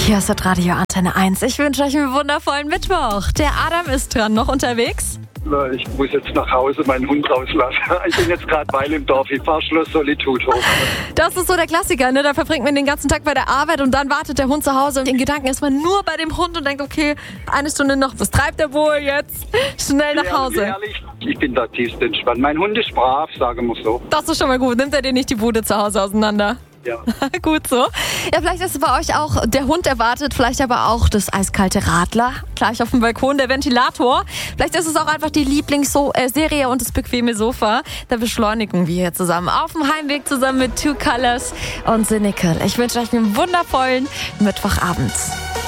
Hier ist das Radio Antenne 1. Ich wünsche euch einen wundervollen Mittwoch. Der Adam ist dran, noch unterwegs? Ich muss jetzt nach Hause meinen Hund rauslassen. Ich bin jetzt gerade weil im Dorf. Ich fahre Schloss Solitude hoch. Das ist so der Klassiker, ne? Da verbringt man den ganzen Tag bei der Arbeit und dann wartet der Hund zu Hause. Und in Gedanken ist man nur bei dem Hund und denkt, okay, eine Stunde noch. Was treibt der wohl jetzt? Schnell nach Hause. Ehrlich, ich bin da tiefst entspannt. Mein Hund ist brav, sagen wir so. Das ist schon mal gut. Nimmt er dir nicht die Bude zu Hause auseinander? Ja. Gut so. Ja, vielleicht ist bei euch auch der Hund erwartet, vielleicht aber auch das eiskalte Radler. Gleich auf dem Balkon, der Ventilator. Vielleicht ist es auch einfach die Lieblingsserie und das bequeme Sofa. Da beschleunigen wir hier zusammen auf dem Heimweg zusammen mit Two Colors und Cynical. Ich wünsche euch einen wundervollen Mittwochabend.